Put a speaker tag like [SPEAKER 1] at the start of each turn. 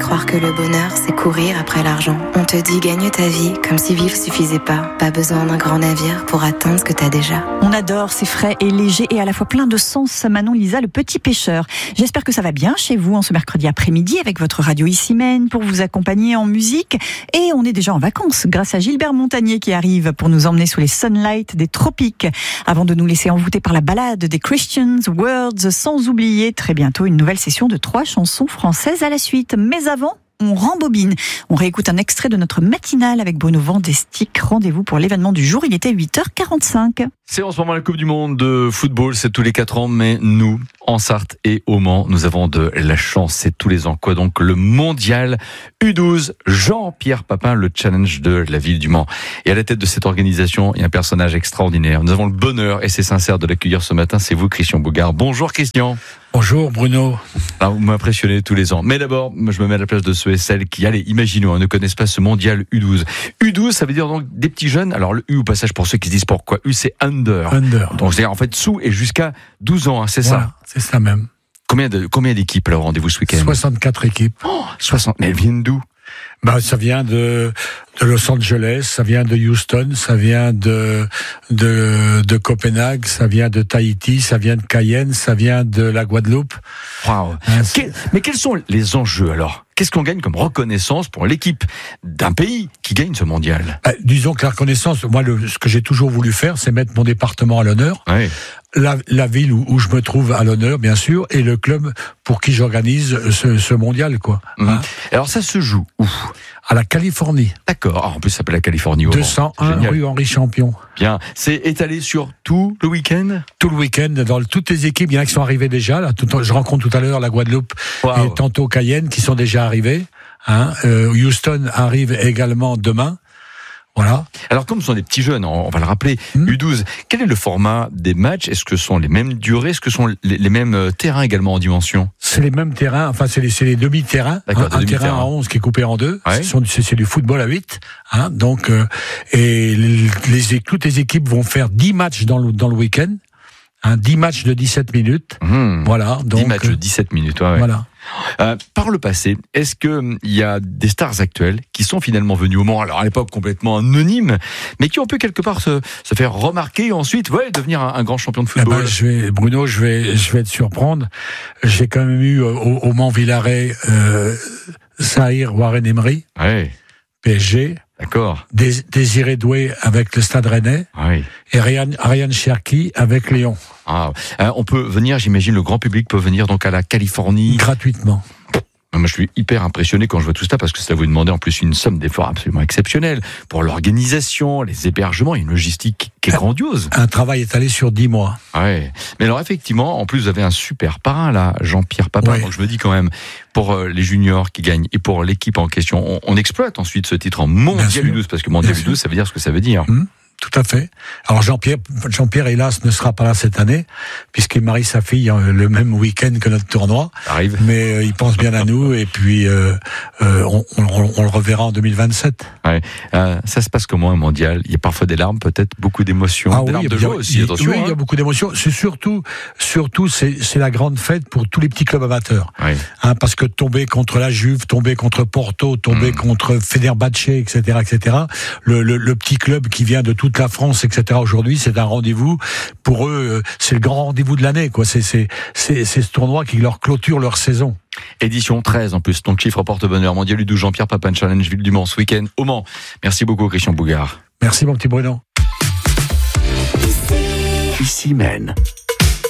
[SPEAKER 1] croire que le bonheur, c'est courir après l'argent. On te dit gagne ta vie, comme si vivre suffisait pas. Pas besoin d'un grand navire pour atteindre ce que t'as déjà.
[SPEAKER 2] On adore, c'est frais et léger et à la fois plein de sens. Manon Lisa, le petit pêcheur. J'espère que ça va bien chez vous en ce mercredi après-midi avec votre radio Ici-Mène pour vous accompagner en musique. Et on est déjà en vacances grâce à Gilbert Montagnier qui arrive pour nous emmener sous les sunlights des tropiques. Avant de nous laisser envoûter par la balade des Christians Words, sans oublier très bientôt une nouvelle session de 3 chansons françaises à la suite. Mais avant, on rembobine. On réécoute un extrait de notre matinale avec Bruno Vandestick. Rendez-vous pour l'événement du jour, il était 8h45.
[SPEAKER 3] C'est en ce moment la Coupe du Monde de football, c'est tous les 4 ans, mais nous, en Sarthe et au Mans, nous avons de la chance, c'est tous les ans. Quoi donc, le mondial U12, Jean-Pierre Papin, le challenge de la ville du Mans. Et à la tête de cette organisation, il y a un personnage extraordinaire. Nous avons le bonheur, et c'est sincère, de l'accueillir ce matin, c'est vous, Christian Bougard. Bonjour Christian.
[SPEAKER 4] Bonjour Bruno.
[SPEAKER 3] Alors, vous m'impressionnez tous les ans. Mais d'abord, je me mets à la place de ceux et celles qui, allez, imaginons, ne connaissent pas ce mondial U12. U12, ça veut dire donc des petits jeunes. Alors le U au passage, pour ceux qui se disent pourquoi U, c'est under. Donc c'est en fait sous et jusqu'à 12 ans, hein, c'est
[SPEAKER 4] voilà,
[SPEAKER 3] ça.
[SPEAKER 4] C'est ça même.
[SPEAKER 3] Combien d'équipes alors rendez-vous ce week-end?
[SPEAKER 4] 64 équipes.
[SPEAKER 3] 60. Mais elles viennent d'où?
[SPEAKER 4] Ça vient de Los Angeles, ça vient de Houston, ça vient de Copenhague, ça vient de Tahiti, ça vient de Cayenne, ça vient de la Guadeloupe.
[SPEAKER 3] Waouh. Mais quels sont les enjeux alors? Qu'est-ce qu'on gagne comme reconnaissance pour l'équipe d'un pays qui gagne ce mondial?
[SPEAKER 4] Disons que la reconnaissance, moi, ce que j'ai toujours voulu faire, c'est mettre mon département à l'honneur.
[SPEAKER 3] Oui.
[SPEAKER 4] La ville où je me trouve à l'honneur, bien sûr, et le club pour qui j'organise ce mondial, quoi.
[SPEAKER 3] Hein? Alors ça se joue où?
[SPEAKER 4] À la Californie.
[SPEAKER 3] D'accord. En plus, ça s'appelle la Californie.
[SPEAKER 4] 201 rue Henri Champion.
[SPEAKER 3] Bien. C'est étalé sur tout le week-end?
[SPEAKER 4] Tout le week-end, dans toutes les équipes. Il y en a qui sont arrivés déjà. Là, je rencontre tout à l'heure la Guadeloupe et tantôt Cayenne qui sont déjà arrivés. Houston arrive également demain. Voilà.
[SPEAKER 3] Alors, comme ce sont des petits jeunes, on va le rappeler, U12, quel est le format des matchs? Est-ce que ce sont les mêmes durées? Est-ce que ce sont les mêmes terrains également en dimension?
[SPEAKER 4] C'est les mêmes terrains, enfin c'est les demi-terrains. Un terrain à 11 qui est coupé en deux. Ouais. C'est du football à 8. Donc, et toutes les équipes vont faire 10 matchs dans le week-end. 10 matchs de 17 minutes. Voilà. Donc,
[SPEAKER 3] 10 matchs de 17 minutes, ouais.
[SPEAKER 4] Voilà.
[SPEAKER 3] Par le passé, est-ce que il y a des stars actuelles qui sont finalement venues au Mans, alors à l'époque complètement anonymes, mais qui ont pu quelque part se faire remarquer et ensuite devenir un grand champion de football?
[SPEAKER 4] Bruno, je vais te surprendre. J'ai quand même eu au Mans Villaret Zahir Warren Emery, PSG.
[SPEAKER 3] D'accord.
[SPEAKER 4] Désiré Doué avec le Stade Rennais.
[SPEAKER 3] Oui.
[SPEAKER 4] Et Ryan Cherki avec Lyon.
[SPEAKER 3] On peut venir, j'imagine, le grand public peut venir donc à la Californie.
[SPEAKER 4] Gratuitement.
[SPEAKER 3] Moi, je suis hyper impressionné quand je vois tout ça parce que ça vous demande en plus une somme d'efforts absolument exceptionnelle pour l'organisation, les hébergements et une logistique qui est grandiose.
[SPEAKER 4] Un travail étalé sur 10 mois.
[SPEAKER 3] Ouais. Mais alors effectivement, en plus vous avez un super parrain là, Jean-Pierre Papin. Donc je me dis quand même, pour les juniors qui gagnent et pour l'équipe en question, on exploite ensuite ce titre en mondial U12 parce que mondial U12 ça veut dire ce que ça veut dire.
[SPEAKER 4] Tout à fait. Alors Jean-Pierre, hélas, ne sera pas là cette année, puisqu'il marie sa fille le même week-end que notre tournoi.
[SPEAKER 3] Arrive.
[SPEAKER 4] Mais il pense bien à nous, et puis on le reverra en 2027.
[SPEAKER 3] Ouais. Ça se passe comment un mondial? Il y a parfois des larmes, peut-être beaucoup d'émotions, des larmes de joie aussi. Attention.
[SPEAKER 4] Oui, il y a beaucoup d'émotions. C'est surtout, c'est la grande fête pour tous les petits clubs amateurs.
[SPEAKER 3] Ouais.
[SPEAKER 4] Parce que tomber contre la Juve, tomber contre Porto, tomber contre Fenerbahçe, etc., le petit club qui vient de toute la France, etc. Aujourd'hui, c'est un rendez-vous pour eux. C'est le grand rendez-vous de l'année, quoi. C'est ce tournoi qui leur clôture leur saison.
[SPEAKER 3] Édition 13 en plus, donc chiffre porte-bonheur. Mondial U12, Jean-Pierre Papin, Challenge Ville du Mans ce week-end au Mans. Merci beaucoup Christian Bougard.
[SPEAKER 4] Merci mon petit Bruno.
[SPEAKER 5] Ici-Mène.